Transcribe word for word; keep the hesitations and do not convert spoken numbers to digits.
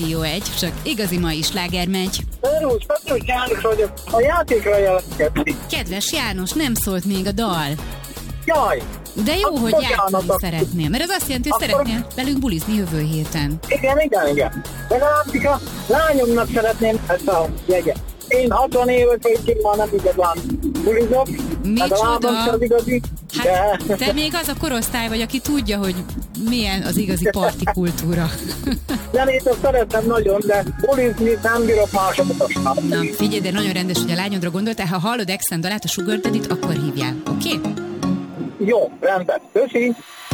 Rádió egy, csak igazi mai sláger megy. Szervusz, Petős János vagyok, a játékra jelentkezik. Kedves János, nem szólt még a dal. Jaj! De jó, Akkor hogy játszani bocsánat. szeretnél, mert az azt jelenti, hogy Akkor- szeretnél velünk bulizni jövő héten. Igen, igen, igen. De látszik, a lányomnak szeretném ezt a jegyet. Én hatvan éves vagyok, már nem igazán bulizok. Hát a lábam Micsoda? sem az igazi. Hát De... te még az a korosztály vagy, aki tudja, hogy milyen az igazi parti kultúra. Zenét azt szeretem nagyon, de bulizni nem bírok másokat. Na, figyelj, de nagyon rendes, hogy a lányodra gondoltál, ha hallod Exxon dalát, a Sugar Daddy-t, akkor hívjál, oké? Okay? Jó, rendben. Köszi.